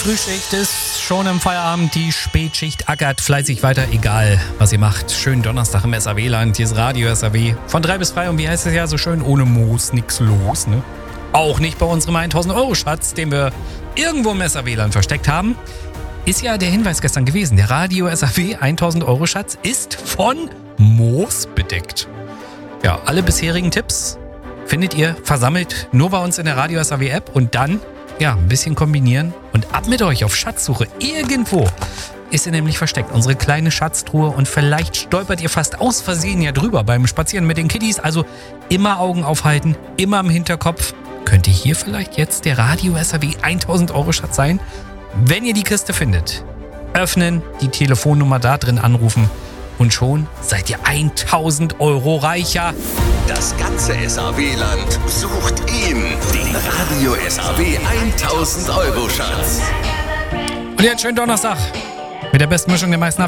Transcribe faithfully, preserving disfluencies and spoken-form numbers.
Frühschicht ist schon im Feierabend, die Spätschicht ackert fleißig weiter, egal was ihr macht. Schönen Donnerstag im S A W-Land, hier ist Radio S A W. Von drei bis frei und wie heißt es ja so schön, ohne Moos nix los, ne? Auch nicht bei unserem tausend-Euro-Schatz, den wir irgendwo im S A W-Land versteckt haben. Ist ja der Hinweis gestern gewesen, der Radio S A W tausend-Euro-Schatz ist von Moos bedeckt. Ja, alle bisherigen Tipps findet ihr versammelt nur bei uns in der Radio S A W-App und dann ja, ein bisschen kombinieren und ab mit euch auf Schatzsuche. Irgendwo ist sie nämlich versteckt, unsere kleine Schatztruhe, und vielleicht stolpert ihr fast aus Versehen ja drüber beim Spazieren mit den Kiddies. Also immer Augen aufhalten, immer im Hinterkopf. Könnte hier vielleicht jetzt der Radio S A W tausend-Euro-Schatz sein? Wenn ihr die Kiste findet, öffnen, die Telefonnummer da drin anrufen und schon seid ihr tausend Euro reicher. Das ganze S A W-Land sucht ihn, den Radio S A W tausend-Euro-Schatz. Und jetzt schönen Donnerstag mit der besten Mischung der meisten